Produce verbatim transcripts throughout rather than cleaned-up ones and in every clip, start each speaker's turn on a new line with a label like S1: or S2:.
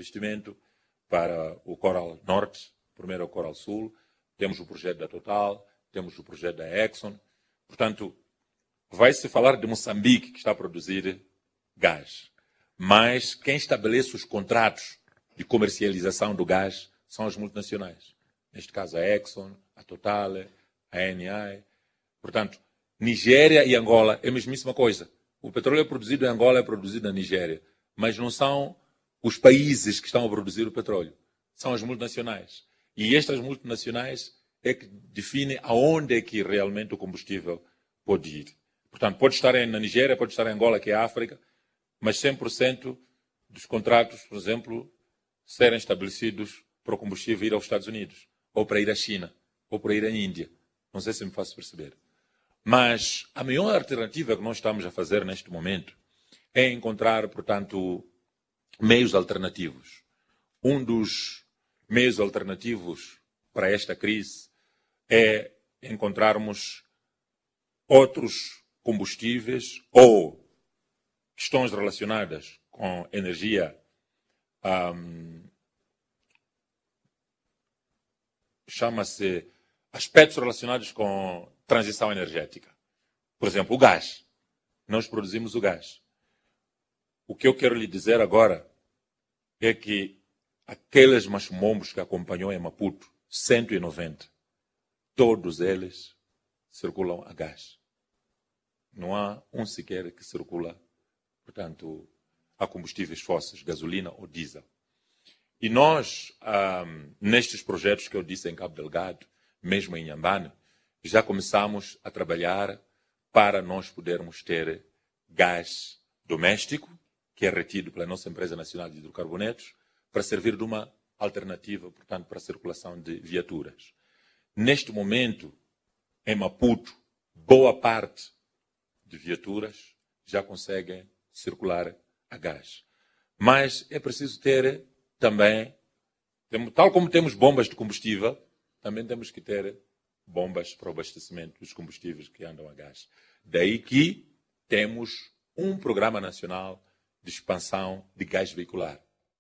S1: investimento para o Coral Norte, primeiro o Coral Sul, temos o projeto da Total, temos o projeto da Exxon. Portanto, vai-se falar de Moçambique, que está a produzir gás. Mas quem estabelece os contratos de comercialização do gás são as multinacionais. Neste caso, a Exxon, a Total, a Eni. Portanto, Nigéria e Angola é a mesmíssima coisa. O petróleo é produzido em Angola, é produzido na Nigéria. Mas não são os países que estão a produzir o petróleo. São as multinacionais. E estas multinacionais é que definem aonde é que realmente o combustível pode ir. Portanto, pode estar na Nigéria, pode estar em Angola, que é a África, mas cem por cento dos contratos, por exemplo, serem estabelecidos para o combustível ir aos Estados Unidos, ou para ir à China, ou para ir à Índia. Não sei se me faço perceber. Mas a maior alternativa que nós estamos a fazer neste momento é encontrar, portanto, meios alternativos. Um dos meios alternativos para esta crise é encontrarmos outros combustíveis ou questões relacionadas com energia, um, chama-se aspectos relacionados com transição energética. Por exemplo, o gás. Nós produzimos o gás. O que eu quero lhe dizer agora é que aqueles machumombos que acompanhou em Maputo, cento e noventa, todos eles circulam a gás. Não há um sequer que circula, portanto, a combustíveis fósseis, gasolina ou diesel. E nós, um, nestes projetos que eu disse em Cabo Delgado, mesmo em Inhambane, já começamos a trabalhar para nós podermos ter gás doméstico, que é retido pela nossa Empresa Nacional de Hidrocarbonetos, para servir de uma alternativa, portanto, para a circulação de viaturas. Neste momento, em Maputo, boa parte de viaturas já conseguem circular a gás. Mas é preciso ter também, tal como temos bombas de combustível, também temos que ter bombas para o abastecimento dos combustíveis que andam a gás. Daí que temos um programa nacional de expansão de gás veicular.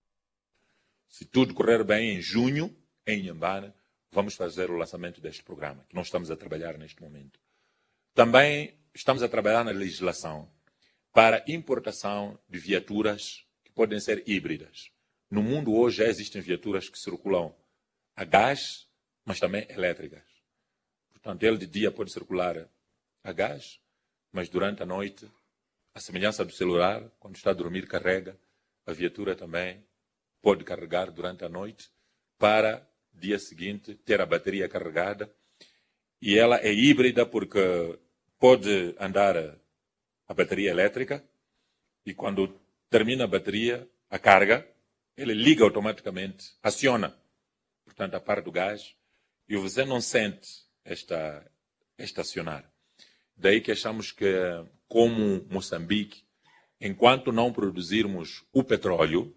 S1: Se tudo correr bem, em junho, em Inhambane, vamos fazer o lançamento deste programa, que nós estamos a trabalhar neste momento. Também estamos a trabalhar na legislação para importação de viaturas que podem ser híbridas. No mundo hoje já existem viaturas que circulam a gás, mas também elétricas. Portanto, ele de dia pode circular a gás, mas durante a noite, a semelhança do celular, quando está a dormir, carrega. A viatura também pode carregar durante a noite para, dia seguinte, ter a bateria carregada. E ela é híbrida porque pode andar a bateria elétrica e quando termina a bateria, a carga, ele liga automaticamente, aciona, portanto, a parte do gás, e você não sente esta, esta acionar. Daí que achamos que, como Moçambique, enquanto não produzirmos o petróleo,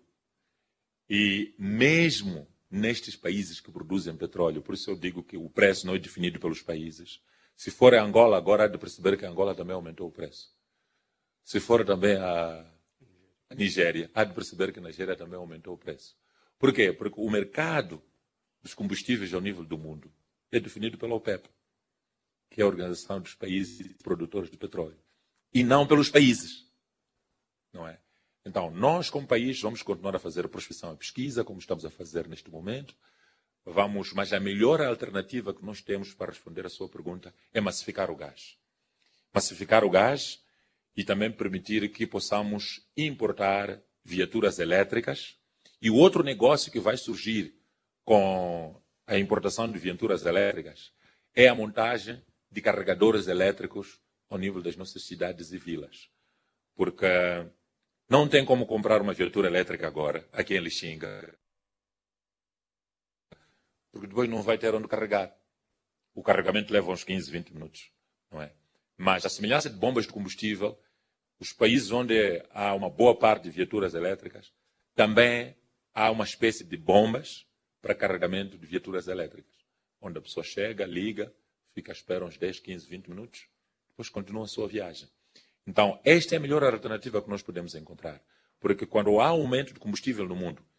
S1: e mesmo nestes países que produzem petróleo, por isso eu digo que o preço não é definido pelos países. Se for a Angola, agora há de perceber que a Angola também aumentou o preço. Se for também a Nigéria, há de perceber que a Nigéria também aumentou o preço. Por quê? Porque o mercado dos combustíveis ao nível do mundo é definido pela OPEP, que é a Organização dos Países Produtores de Petróleo, e não pelos países. Não é? Então, nós, como país, vamos continuar a fazer a prospecção e pesquisa, como estamos a fazer neste momento. Vamos, mas a melhor alternativa que nós temos para responder a sua pergunta é massificar o gás. Massificar o gás e também permitir que possamos importar viaturas elétricas. E o outro negócio que vai surgir com a importação de viaturas elétricas é a montagem de carregadores elétricos ao nível das nossas cidades e vilas. Porque não tem como comprar uma viatura elétrica agora, aqui em Lixinga, porque depois não vai ter onde carregar. O carregamento leva uns quinze, vinte minutos, não é? Mas, a semelhança de bombas de combustível, os países onde há uma boa parte de viaturas elétricas, também há uma espécie de bombas para carregamento de viaturas elétricas, onde a pessoa chega, liga, fica à espera uns dez, quinze, vinte minutos, depois continua a sua viagem. Então, esta é a melhor alternativa que nós podemos encontrar. Porque quando há um aumento de combustível no mundo,